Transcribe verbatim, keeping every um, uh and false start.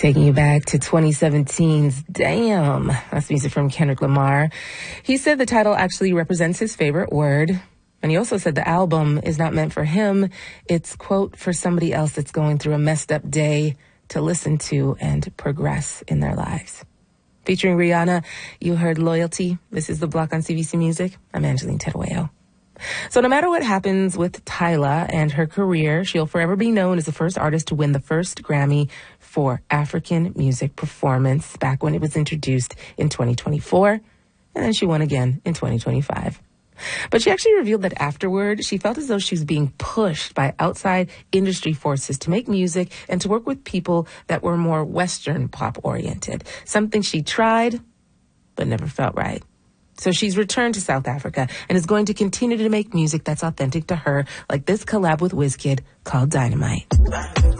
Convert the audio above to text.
Taking you back to twenty seventeen's Damn. That's music from Kendrick Lamar. He said the title actually represents his favorite word. And he also said the album is not meant for him. It's, quote, for somebody else that's going through a messed up day to listen to and progress in their lives. Featuring Rihanna, you heard Loyalty. This is The Block on C B C Music. I'm Angeline Terueo. So no matter what happens with Tyla and her career, she'll forever be known as the first artist to win the first Grammy for African Music Performance back when it was introduced in twenty twenty-four. And then she won again in twenty twenty-five. But she actually revealed that afterward, she felt as though she was being pushed by outside industry forces to make music and to work with people that were more Western pop-oriented. Something she tried, but never felt right. So she's returned to South Africa and is going to continue to make music that's authentic to her, like this collab with Wizkid called Dynamite.